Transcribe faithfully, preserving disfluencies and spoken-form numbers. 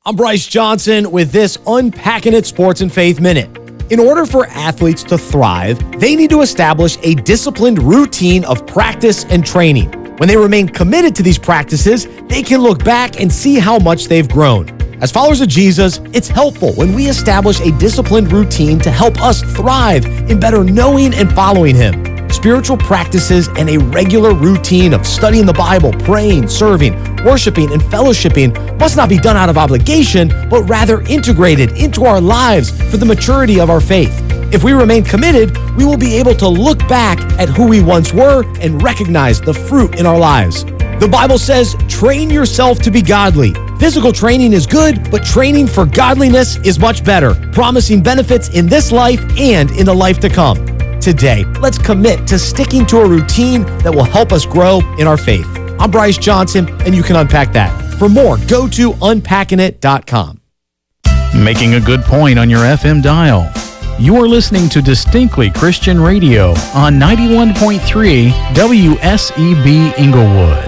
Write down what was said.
I'm Bryce Johnson with this Unpacking It Sports and Faith Minute. In order for athletes to thrive, they need to establish a disciplined routine of practice and training. When they remain committed to these practices, they can look back and see how much they've grown. As followers of Jesus, it's helpful when we establish a disciplined routine to help us thrive in better knowing and following Him. Spiritual practices and a regular routine of studying the Bible, praying, serving, worshiping, and fellowshipping must not be done out of obligation, but rather integrated into our lives for the maturity of our faith. If we remain committed, we will be able to look back at who we once were and recognize the fruit in our lives. The Bible says, train yourself to be godly. Physical training is good, but training for godliness is much better, promising benefits in this life and in the life to come. Today, let's commit to sticking to a routine that will help us grow in our faith. I'm Bryce Johnson, and you can unpack that. For more, go to unpacking it dot com. Making a good point on your F M dial. You are listening to Distinctly Christian Radio on ninety-one point three W S E B Inglewood.